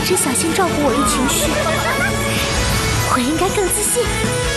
只小心照顾我的情绪，我应该更自信。